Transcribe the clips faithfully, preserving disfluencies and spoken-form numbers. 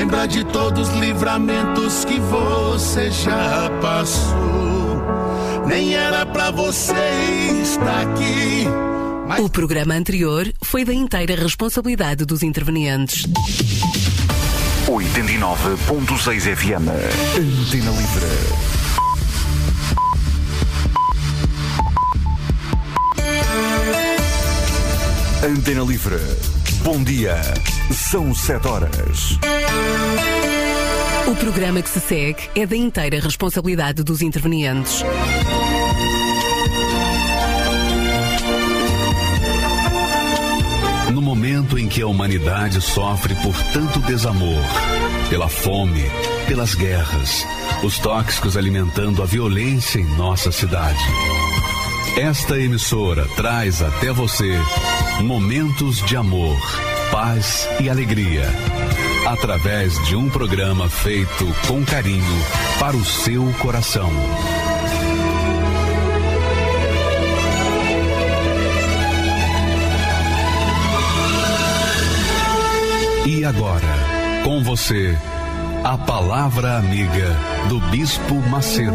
lembra de todos os livramentos que você já passou. Nem era pra você estar aqui. Mas... O programa anterior foi da inteira responsabilidade dos intervenientes. oitenta e nove ponto seis F M. Antena Livre. Antena Livre. Bom dia. São sete horas. O programa que se segue é da inteira responsabilidade dos intervenientes. No momento em que a humanidade sofre por tanto desamor, pela fome, pelas guerras, os tóxicos alimentando a violência em nossa cidade, esta emissora traz até você momentos de amor, paz e alegria, através de um programa feito com carinho para o seu coração. E agora, com você, a palavra amiga do Bispo Macedo.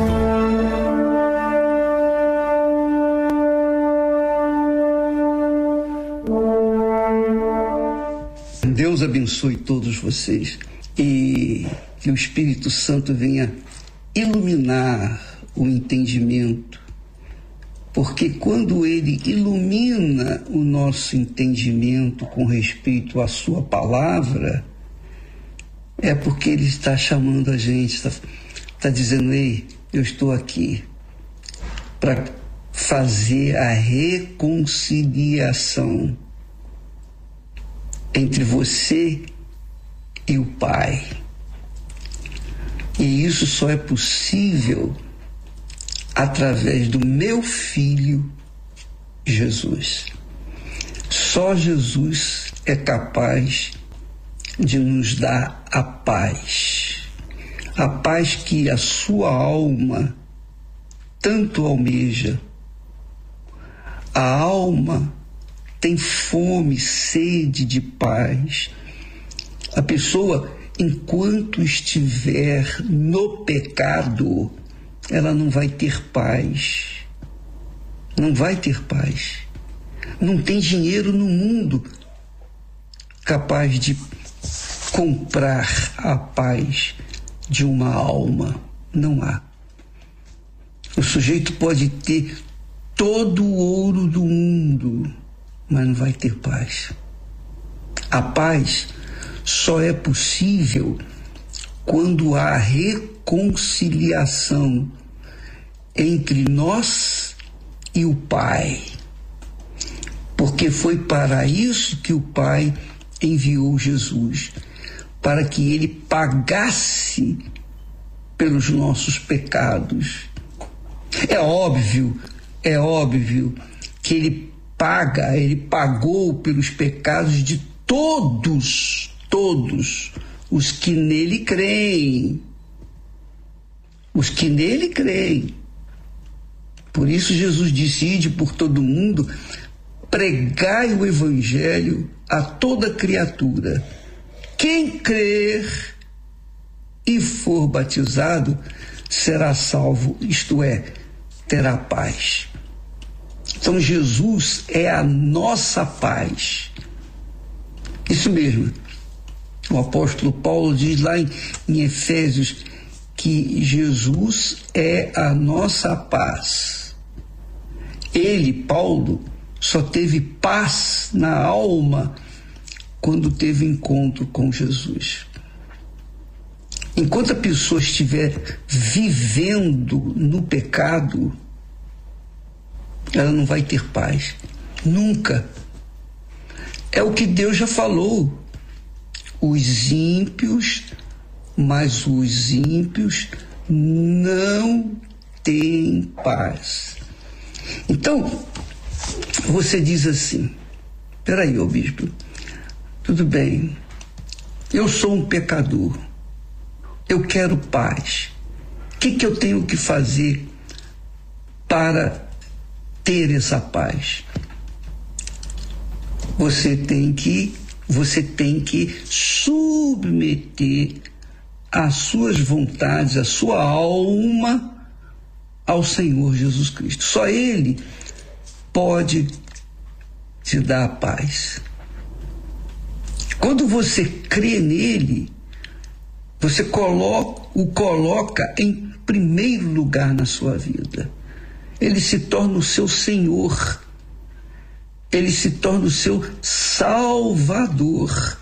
Deus abençoe todos vocês e que o Espírito Santo venha iluminar o entendimento, porque quando Ele ilumina o nosso entendimento com respeito à sua palavra, é porque Ele está chamando a gente, está, está dizendo: ei, eu estou aqui para fazer a reconciliação entre você e o Pai. E isso só é possível através do meu Filho Jesus. Só Jesus é capaz de nos dar a paz. A paz que a sua alma tanto almeja. A alma tem fome, sede de paz. A pessoa, enquanto estiver no pecado, ela não vai ter paz. Não vai ter paz. Não tem dinheiro no mundo capaz de comprar a paz de uma alma. Não há. O sujeito pode ter todo o ouro do mundo, mas não vai ter paz. A paz só é possível quando há reconciliação entre nós e o Pai. Porque foi para isso que o Pai enviou Jesus, para que Ele pagasse pelos nossos pecados. É óbvio, é óbvio que Ele paga, Ele pagou pelos pecados de todos, todos os que nele creem. Os que nele creem. Por isso Jesus disse: ide por todo mundo, pregai o evangelho a toda criatura. Quem crer e for batizado será salvo, isto é, terá paz. Então Jesus é a nossa paz. Isso mesmo. O apóstolo Paulo diz lá em, em Efésios que Jesus é a nossa paz. Ele, Paulo, só teve paz na alma quando teve encontro com Jesus. Enquanto a pessoa estiver vivendo no pecado, ela não vai ter paz. Nunca. É o que Deus já falou. Os ímpios, mas os ímpios não têm paz. Então, você diz assim: peraí, ô bispo, tudo bem, eu sou um pecador, eu quero paz. O que, que eu tenho que fazer para ter essa paz? Você tem que você tem que submeter as suas vontades, a sua alma ao Senhor Jesus Cristo. Só Ele pode te dar a paz. Quando você crê nele, você coloca, o coloca em primeiro lugar na sua vida. Ele se torna o seu Senhor. Ele se torna o seu Salvador.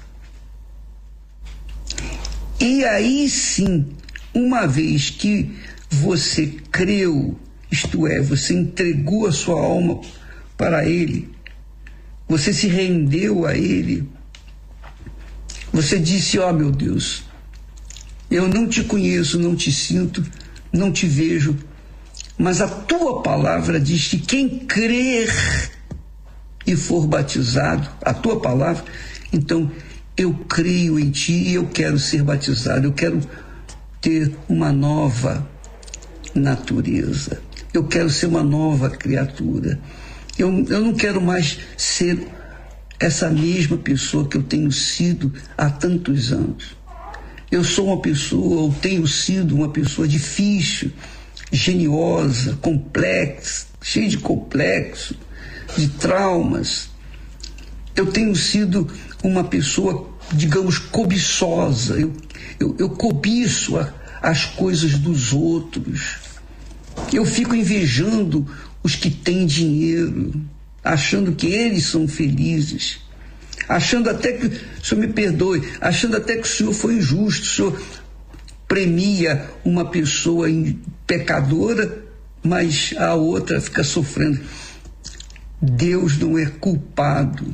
E aí sim, uma vez que você creu, isto é, você entregou a sua alma para Ele, você se rendeu a Ele, você disse: ó, meu Deus, eu não te conheço, não te sinto, não te vejo, mas a tua palavra diz que quem crer e for batizado, a tua palavra, então eu creio em ti e eu quero ser batizado, eu quero ter uma nova natureza, eu quero ser uma nova criatura, eu, eu não quero mais ser essa mesma pessoa que eu tenho sido há tantos anos. Eu sou uma pessoa, ou tenho sido uma pessoa difícil, geniosa, complexa, cheia de complexo, de traumas. Eu tenho sido uma pessoa, digamos, cobiçosa. Eu, eu, eu cobiço a, as coisas dos outros. Eu fico invejando os que têm dinheiro, achando que eles são felizes, achando até que, o senhor me perdoe, achando até que o senhor foi injusto, o senhor premia uma pessoa pecadora, mas a outra fica sofrendo. Deus não é culpado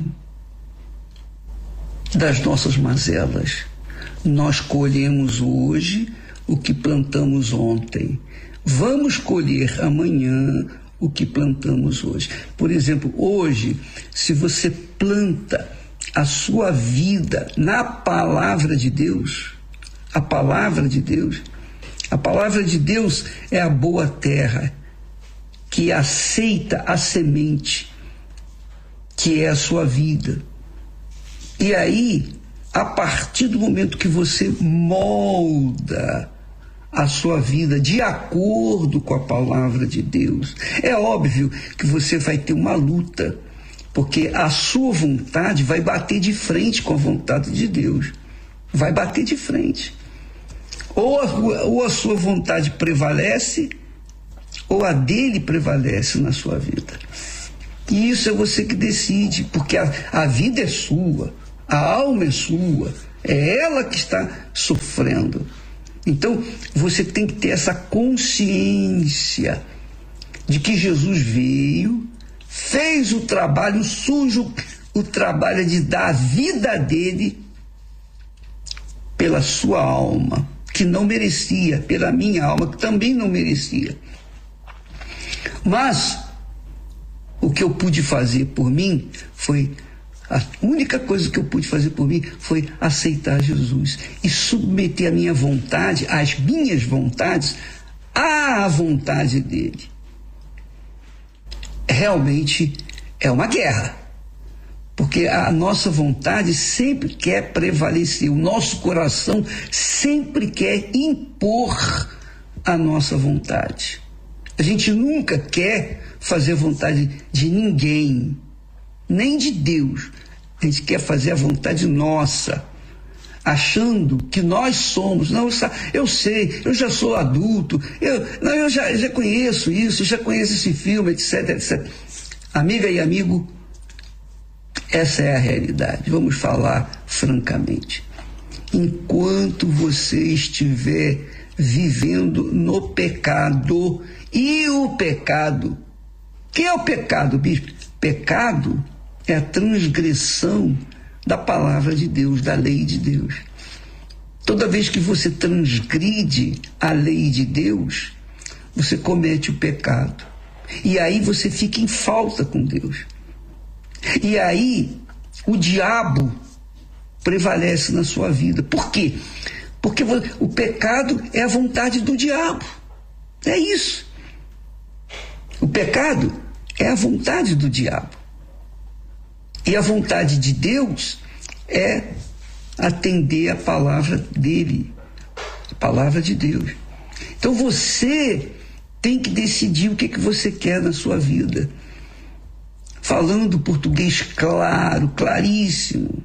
das nossas mazelas. Nós colhemos hoje o que plantamos ontem. Vamos colher amanhã o que plantamos hoje. Por exemplo, hoje, se você planta a sua vida na palavra de Deus, a palavra de Deus, a palavra de Deus é a boa terra que aceita a semente, que é a sua vida. E aí, a partir do momento que você molda a sua vida de acordo com a palavra de Deus, é óbvio que você vai ter uma luta, porque a sua vontade vai bater de frente com a vontade de Deus, vai bater de frente. Ou a, ou a sua vontade prevalece, ou a dele prevalece na sua vida. E isso é você que decide, porque a, a vida é sua, a alma é sua, é ela que está sofrendo. Então, você tem que ter essa consciência de que Jesus veio, fez o trabalho sujo, o trabalho de dar a vida dele pela sua alma, que não merecia, pela minha alma, que também não merecia. Mas o que eu pude fazer por mim foi, a única coisa que eu pude fazer por mim foi aceitar Jesus e submeter a minha vontade, as minhas vontades, à vontade dele. Realmente é uma guerra, porque a nossa vontade sempre quer prevalecer, o nosso coração sempre quer impor a nossa vontade. A gente nunca quer fazer a vontade de ninguém, nem de Deus. A gente quer fazer a vontade nossa, achando que nós somos. Não, eu sei, eu já sou adulto, eu, não, eu já, já conheço isso, já conheço esse filme, etc, etcétera. Amiga e amigo, essa é a realidade. Vamos falar francamente. Enquanto você estiver vivendo no pecado, e o pecado, que é o pecado, bispo? Pecado é a transgressão da palavra de Deus, da lei de Deus. Toda vez que você transgride a lei de Deus, você comete o pecado. E aí você fica em falta com Deus. E aí o diabo prevalece na sua vida. Por quê? Porque o pecado é a vontade do diabo. É isso. O pecado é a vontade do diabo. E a vontade de Deus é atender a palavra dele, a palavra de Deus. Então você tem que decidir o que, que você quer na sua vida. Falando português claro, claríssimo.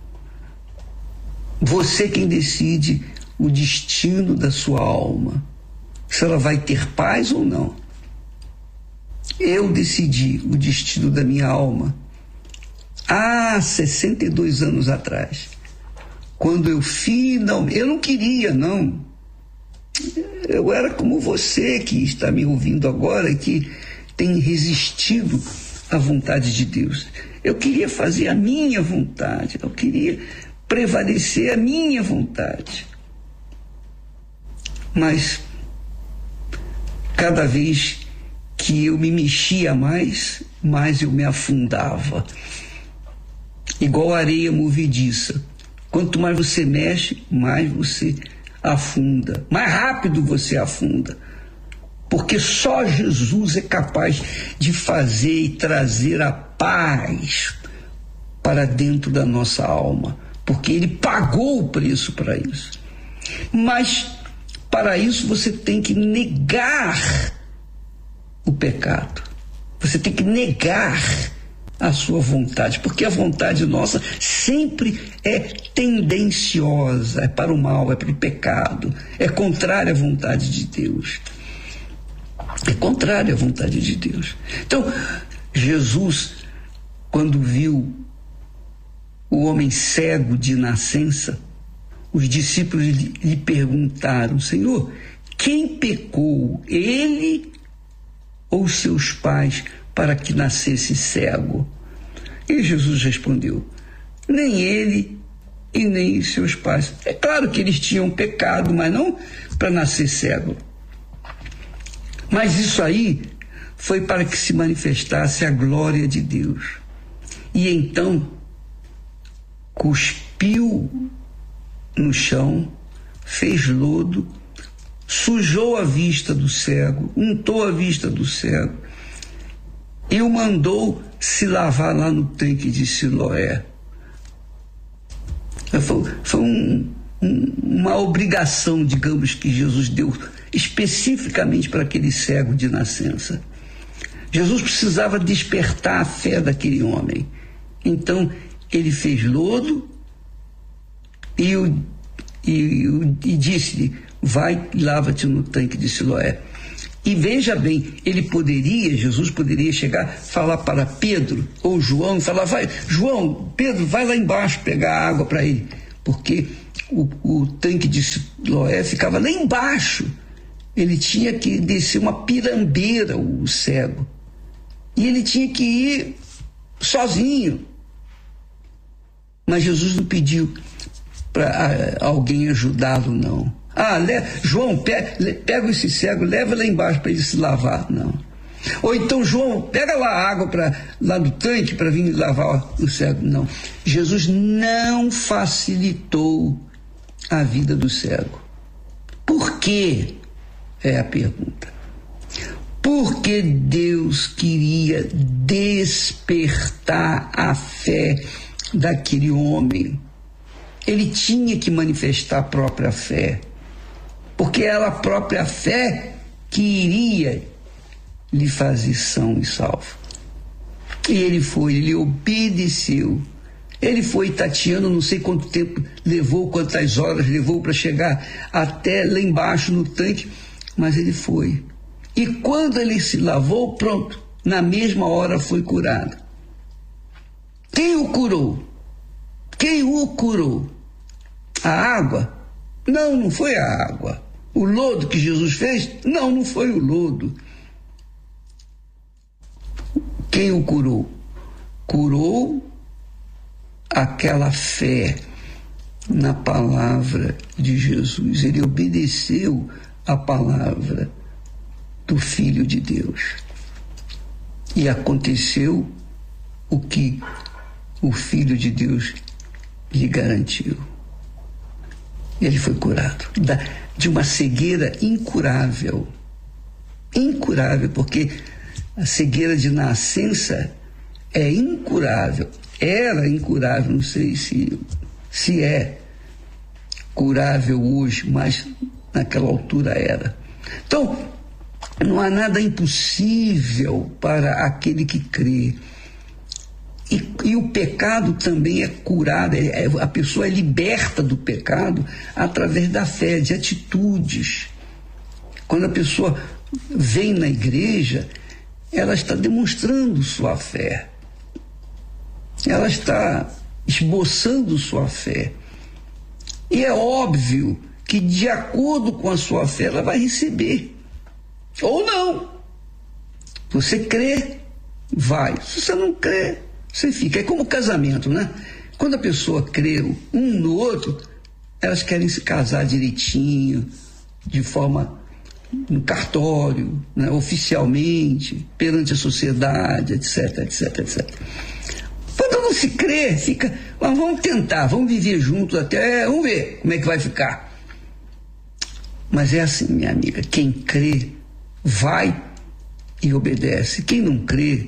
Você quem decide o destino da sua alma. Se ela vai ter paz ou não. Eu decidi o destino da minha alma há sessenta e dois anos atrás. Quando eu finalmente... Eu não queria, não. Eu era como você que está me ouvindo agora, que tem resistido à vontade de Deus. Eu queria fazer a minha vontade. Eu queria prevalecer a minha vontade. Mas cada vez que eu me mexia mais, mais eu me afundava. Igual areia movediça. Quanto mais você mexe, mais você afunda. Mais rápido você afunda. Porque só Jesus é capaz de fazer e trazer a paz para dentro da nossa alma. Porque Ele pagou o preço para isso. Mas para isso você tem que negar o pecado. Você tem que negar a sua vontade, porque a vontade nossa sempre é tendenciosa, é para o mal, é para o pecado, é contrária à vontade de Deus. É contrária à vontade de Deus. Então, Jesus, quando viu o homem cego de nascença, os discípulos lhe, lhe perguntaram: Senhor, quem pecou, ele ou seus pais, para que nascesse cego? E Jesus respondeu: nem ele e nem seus pais. É claro que eles tinham pecado, mas não para nascer cego. Mas isso aí foi para que se manifestasse a glória de Deus. E então cuspiu no chão, fez lodo, sujou a vista do cego, untou a vista do cego e o mandou se lavar lá no tanque de Siloé. Foi, foi um, um, uma obrigação, digamos, que Jesus deu especificamente para aquele cego de nascença. Jesus precisava despertar a fé daquele homem. Então, ele fez lodo e, o, e, e disse-lhe: vai, lava-te no tanque de Siloé. E veja bem, ele poderia, Jesus poderia chegar, falar para Pedro ou João, falar: vai, João, Pedro, vai lá embaixo pegar água para ele, porque o, o tanque de Siloé ficava lá embaixo. Ele tinha que descer uma pirambeira, o cego, e ele tinha que ir sozinho. Mas Jesus não pediu para alguém ajudá-lo, não. Ah, le... João, pega, pega esse cego, leva lá embaixo para ele se lavar. Não. Ou então, João, pega lá água pra, lá do tanque para vir lavar o cego. Não. Jesus não facilitou a vida do cego. Por quê? É a pergunta. Porque Deus queria despertar a fé daquele homem. Ele tinha que manifestar a própria fé, porque era a própria fé que iria lhe fazer são e salvo. E ele foi, ele obedeceu. Ele foi tateando, não sei quanto tempo levou, quantas horas levou para chegar até lá embaixo no tanque, mas ele foi. E quando ele se lavou, pronto, na mesma hora foi curado. Quem o curou? Quem o curou? A água? Não, não foi a água. O lodo que Jesus fez? Não, não foi o lodo. Quem o curou? Curou aquela fé na palavra de Jesus. Ele obedeceu a palavra do Filho de Deus. E aconteceu o que o Filho de Deus lhe garantiu. Ele foi curado da, de uma cegueira incurável. Incurável, porque a cegueira de nascença é incurável. era incurável, não sei se, se é curável hoje, mas naquela altura era. Então, não há nada impossível para aquele que crê. E, e o pecado também é curado, é, é, a pessoa é liberta do pecado através da fé, de atitudes. Quando a pessoa vem na igreja, ela está demonstrando sua fé. Ela está esboçando sua fé. E é óbvio que, de acordo com a sua fé, ela vai receber. Ou não. Você crê, vai. Se você não crê, você fica. É como casamento, né? Quando a pessoa crê um no outro, elas querem se casar direitinho, de forma no cartório, né? Oficialmente, perante a sociedade, etc, etc, etcétera. Quando não se crê, fica, mas vamos tentar, vamos viver juntos até, vamos ver como é que vai ficar. Mas é assim, minha amiga, quem crê, vai e obedece. Quem não crê,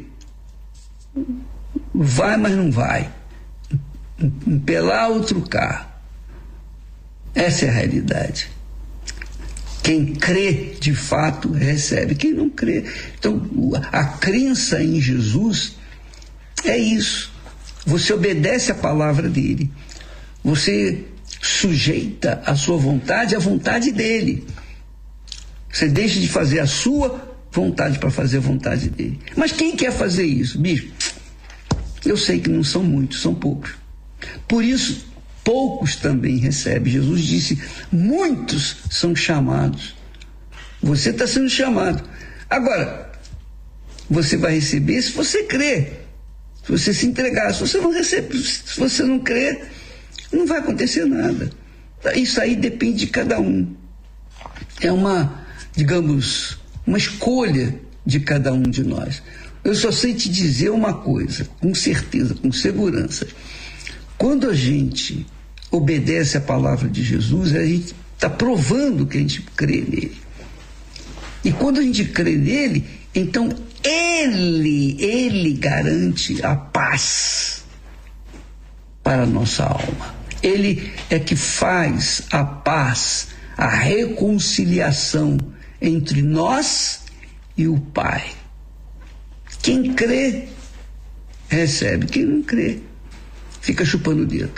vai, mas não vai. Impelar ou trucar. Essa é a realidade. Quem crê, de fato, recebe. Quem não crê. Então, a crença em Jesus é isso. Você obedece a palavra dele. Você sujeita a sua vontade à vontade dele. Você deixa de fazer a sua vontade para fazer a vontade dele. Mas quem quer fazer isso, bispo? Eu sei que não são muitos, são poucos. Por isso, poucos também recebem. Jesus disse, muitos são chamados. Você está sendo chamado. Agora, você vai receber se você crer, se você se entregar. Se você não receber, se você não crer, não vai acontecer nada. Isso aí depende de cada um. É uma, digamos, uma escolha de cada um de nós. Eu só sei te dizer uma coisa, com certeza, com segurança. Quando a gente obedece a palavra de Jesus, a gente está provando que a gente crê nele. E quando a gente crê nele, então ele, ele garante a paz para a nossa alma. Ele é que faz a paz, a reconciliação entre nós e o Pai. Quem crê, recebe. Quem não crê, fica chupando o dedo.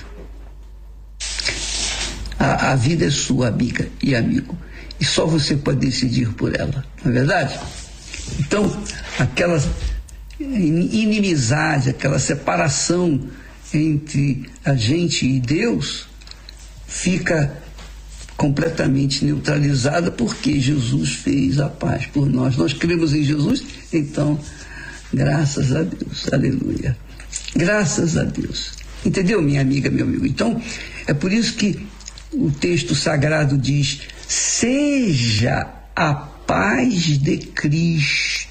A, a vida é sua, amiga e amigo, e só você pode decidir por ela, não é verdade? Então, aquela inimizade, aquela separação entre a gente e Deus fica completamente neutralizada, porque Jesus fez a paz por nós. Nós cremos em Jesus, então, graças a Deus, aleluia. Graças a Deus. Entendeu, minha amiga, meu amigo? Então, é por isso que o texto sagrado diz, seja a paz de Cristo,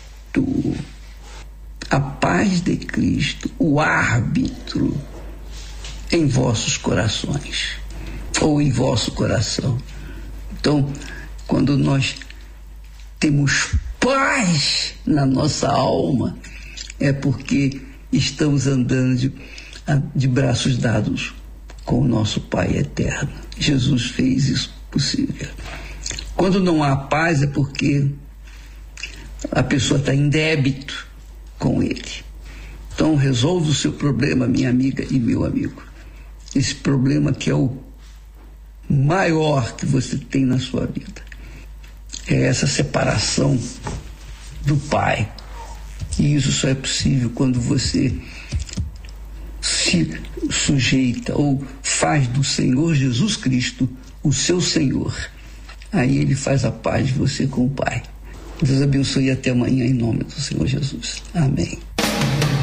a paz de Cristo, o árbitro em vossos corações, ou em vosso coração. Então, quando nós temos paz na nossa alma, é porque estamos andando de, de braços dados com o nosso Pai eterno. Jesus fez isso possível. Quando não há paz, é porque a pessoa está em débito com ele. Então, resolva o seu problema, minha amiga e meu amigo. Esse problema que é o maior que você tem na sua vida. É essa separação do Pai. E isso só é possível quando você se sujeita ou faz do Senhor Jesus Cristo o seu Senhor. Aí ele faz a paz de você com o Pai. Deus abençoe e até amanhã em nome do Senhor Jesus. Amém.